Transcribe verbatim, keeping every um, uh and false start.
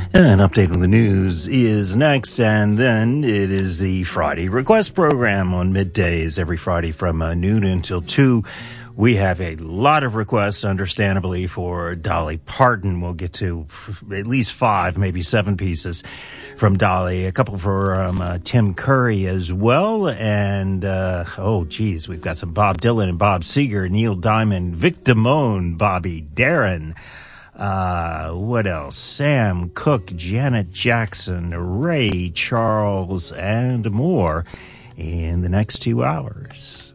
An update on the news is next, and then it is the Friday Request Program on middays every Friday from uh, noon until two. We have a lot of requests, understandably, for Dolly Parton. We'll get to at least five, maybe seven pieces from Dolly. A couple for um, uh, Tim Curry as well. And, uh, oh, geez, we've got some Bob Dylan and Bob Seger, Neil Diamond, Vic Damone, Bobby Darin. Uh, what else? Sam Cooke, Janet Jackson, Ray Charles, and more in the next two hours.